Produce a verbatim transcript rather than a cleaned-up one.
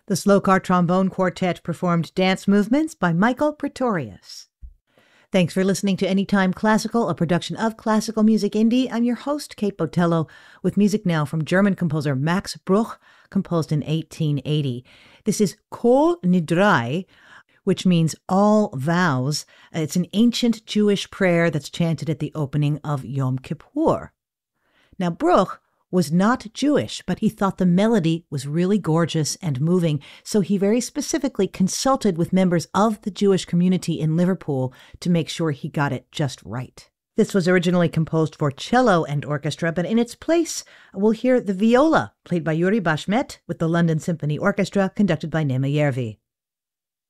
The Slokar Trombone Quartet performed Dance Movements by Michael Pretorius. Thanks for listening to Anytime Classical, a production of Classical Music Indie. I'm your host, Kate Botello, with music now from German composer Max Bruch, composed in eighteen eighty. This is Kol Nidrai, which means all vows. It's an ancient Jewish prayer that's chanted at the opening of Yom Kippur. Now, Bruch was not Jewish, but he thought the melody was really gorgeous and moving, so he very specifically consulted with members of the Jewish community in Liverpool to make sure he got it just right. This was originally composed for cello and orchestra, but in its place, we'll hear the viola, played by Yuri Bashmet, with the London Symphony Orchestra, conducted by Nema Järvi.